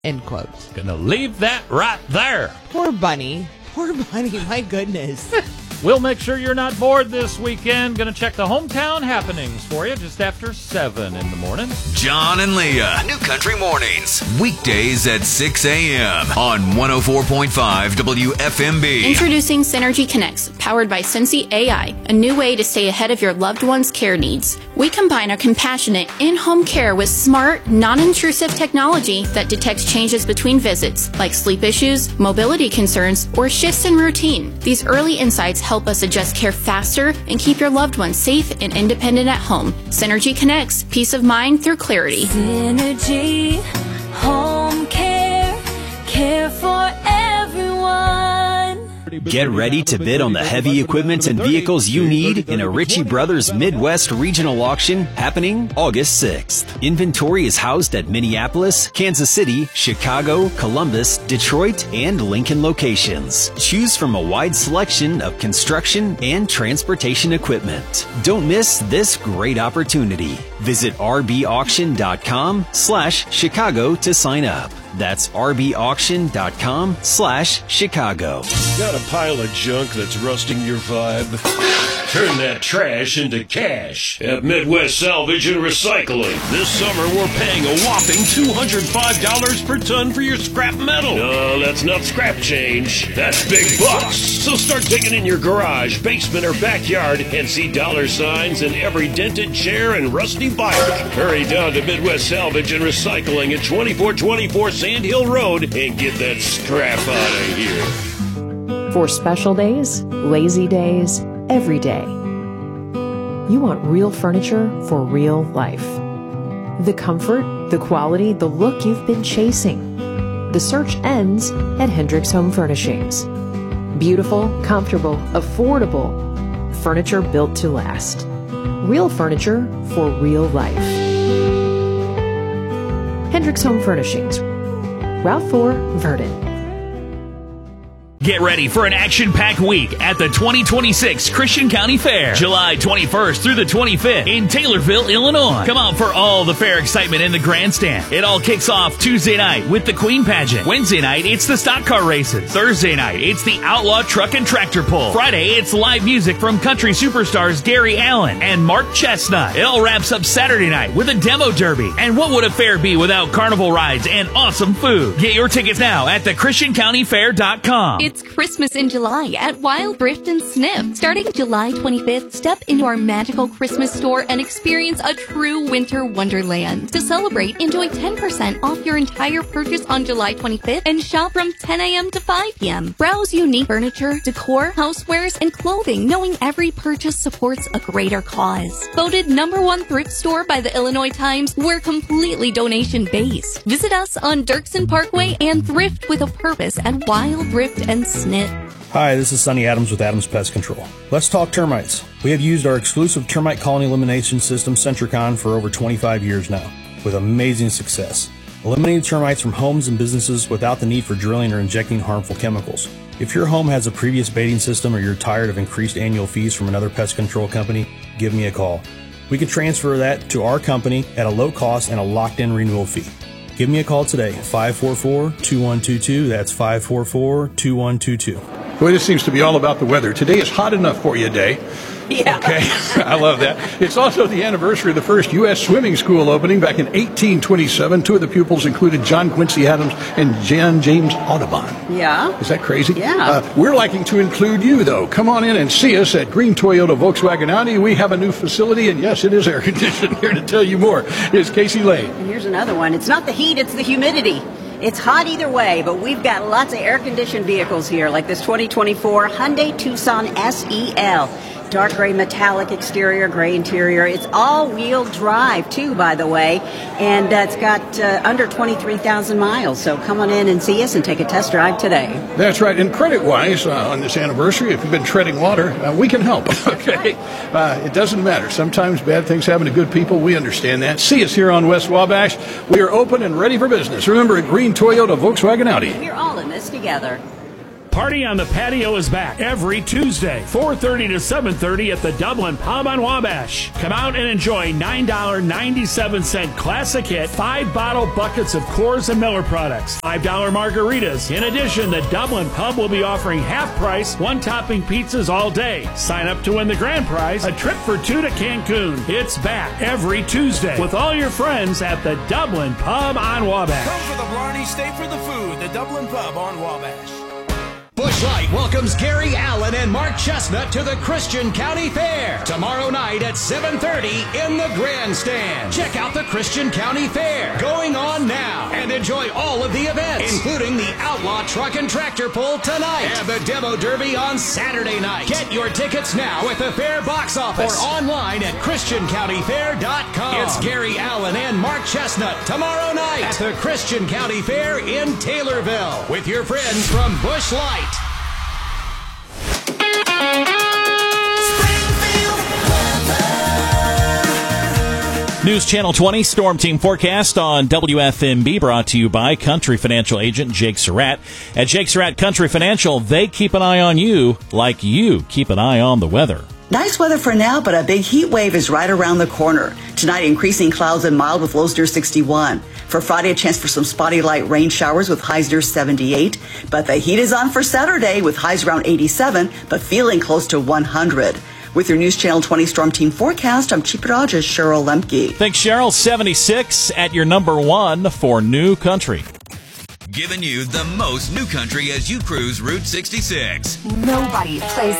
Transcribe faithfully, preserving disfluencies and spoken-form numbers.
End quote. Gonna leave that right there. Poor Bunny. Poor Bunny, my goodness. We'll make sure you're not bored this weekend. Gonna check the hometown happenings for you just after seven in the morning. John and Leah, New Country Mornings, weekdays at six a.m. on one oh four point five W F M B. Introducing Synergy Connects, powered by Sensi A I, a new way to stay ahead of your loved one's care needs. We combine our compassionate in-home care with smart, non-intrusive technology that detects changes between visits, like sleep issues, mobility concerns, or shifts in routine. These early insights help us adjust care faster and keep your loved ones safe and independent at home. Synergy Connects, peace of mind through clarity. Synergy, home care, care for everyone. Get ready to bid on the heavy equipment and vehicles you need in a Ritchie Brothers Midwest Regional Auction happening August sixth. Inventory is housed at Minneapolis, Kansas City, Chicago, Columbus, Detroit, and Lincoln locations. Choose from a wide selection of construction and transportation equipment. Don't miss this great opportunity. Visit rbauction.com slash Chicago to sign up. That's rbauction.com slash Chicago. Got a pile of junk that's rusting your vibe? Turn that trash into cash at Midwest Salvage and Recycling. This summer, we're paying a whopping two hundred five dollars per ton for your scrap metal. No, that's not scrap change. That's big bucks. So start digging in your garage, basement, or backyard and see dollar signs in every dented chair and rusty bike. Hurry down to Midwest Salvage and Recycling at twenty-four twenty-four Sand Hill Road and get that scrap out of here. For special days, lazy days, every day. You want real furniture for real life. The comfort, the quality, the look you've been chasing. The search ends at Hendricks Home Furnishings. Beautiful, comfortable, affordable. Furniture built to last. Real furniture for real life. Hendricks Home Furnishings. Route four, Verdon. Get ready for an action-packed week at the twenty twenty-six Christian County Fair, July twenty-first through the twenty-fifth in Taylorville, Illinois. Come out for all the fair excitement in the grandstand. It all kicks off Tuesday night with the Queen Pageant. Wednesday night, it's the stock car races. Thursday night, it's the Outlaw Truck and Tractor Pull. Friday, it's live music from country superstars Gary Allen and Mark Chestnut. It all wraps up Saturday night with a demo derby. And what would a fair be without carnival rides and awesome food? Get your tickets now at the christian county fair dot com. It's Christmas in July at Wild Thrift and Sniff. Starting July twenty-fifth, step into our magical Christmas store and experience a true winter wonderland. To celebrate, enjoy ten percent off your entire purchase on July twenty-fifth and shop from ten a.m. to five p.m. Browse unique furniture, decor, housewares, and clothing, knowing every purchase supports a greater cause. Voted number one thrift store by the Illinois Times, we're completely donation-based. Visit us on Dirksen Parkway and thrift with a purpose at Wild Thrift and Sniff. Hi, this is Sonny Adams with Adams Pest Control. Let's talk termites. We have used our exclusive termite colony elimination system, Centricon, for over twenty-five years now, with amazing success. Eliminating termites from homes and businesses without the need for drilling or injecting harmful chemicals. If your home has a previous baiting system or you're tired of increased annual fees from another pest control company, give me a call. We can transfer that to our company at a low cost and a locked-in renewal fee. Give me a call today, five four four, two one two two. That's five four four, two one two two. Boy, this seems to be all about the weather. Today is hot enough for you day. Yeah. Okay, I love that. It's also the anniversary of the first U S swimming school opening back in eighteen twenty-seven. Two of the pupils included John Quincy Adams and Jan James Audubon. Yeah. Is that crazy? Yeah. Uh, we're liking to include you, though. Come on in and see us at Green Toyota Volkswagen Audi. We have a new facility, and yes, it is air conditioned. Here to tell you more is Casey Lane. And here's another one. It's not the heat, it's the humidity. It's hot either way, but we've got lots of air-conditioned vehicles here, like this twenty twenty-four Hyundai Tucson S E L. Dark gray metallic exterior, gray interior. It's all-wheel drive, too, by the way, and uh, it's got uh, under twenty-three thousand miles. So come on in and see us and take a test drive today. That's right. And credit-wise, uh, on this anniversary, if you've been treading water, uh, we can help, okay? Uh, it doesn't matter. Sometimes bad things happen to good people. We understand that. See us here on West Wabash. We are open and ready for business. Remember, at Green Toyota Volkswagen Audi. We're all in this together. Party on the Patio is back every Tuesday, four thirty to seven thirty at the Dublin Pub on Wabash. Come out and enjoy nine dollars and ninety-seven cents classic hit, five bottle buckets of Coors and Miller products, five dollars margaritas. In addition, the Dublin Pub will be offering half price, one topping pizzas all day. Sign up to win the grand prize, a trip for two to Cancun. It's back every Tuesday with all your friends at the Dublin Pub on Wabash. Come for the Blarney, stay for the food. The Dublin Pub on Wabash. Busch Light welcomes Gary Allen and Mark Chestnut to the Christian County Fair tomorrow night at seven thirty in the Grandstand. Check out the Christian County Fair going on now and enjoy all of the events, including the Outlaw Truck and Tractor Pull tonight and the Demo Derby on Saturday night. Get your tickets now at the Fair box office or online at christian county fair dot com. It's Gary Allen and Mark Chestnut tomorrow night at the Christian County Fair in Taylorville with your friends from Busch Light. News Channel twenty Storm Team Forecast on W F M B, brought to you by Country Financial agent Jake Surratt. At Jake Surratt Country Financial, they keep an eye on you like you keep an eye on the weather. Nice weather for now, but a big heat wave is right around the corner. Tonight, increasing clouds and mild with lows near sixty-one. For Friday, a chance for some spotty light rain showers with highs near seventy-eight. But the heat is on for Saturday with highs around eighty-seven, but feeling close to one hundred. With your News Channel twenty Storm Team Forecast, I'm Chief Meteorologist Cheryl Lemke. Thanks, Cheryl. seventy-six at your number one for New Country. Giving you the most New Country as you cruise Route sixty-six. Nobody plays